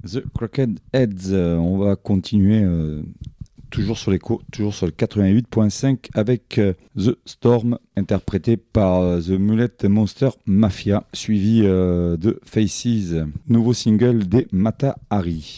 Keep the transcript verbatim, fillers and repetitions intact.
The Crooked Heads. Euh, on va continuer euh, toujours sur l'écho, toujours sur le quatre-vingt-huit point cinq avec euh, The Storm, interprété par euh, The Mullet Monster Mafia, suivi euh, de Faces, nouveau single des Mata Hari.